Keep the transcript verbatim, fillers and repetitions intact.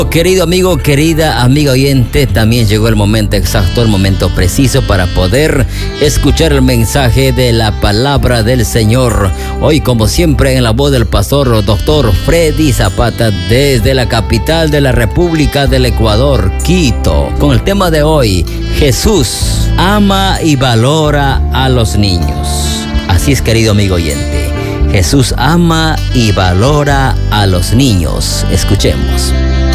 Querido amigo, querida amiga oyente, también llegó el momento exacto, el momento preciso para poder escuchar el mensaje de la palabra del Señor. Hoy, como siempre, en la voz del pastor doctor Freddy Zapata desde la capital de la República del Ecuador, Quito, con el tema de hoy: Jesús ama y valora a los niños. Así es, querido amigo oyente, Jesús ama y valora a los niños. Escuchemos.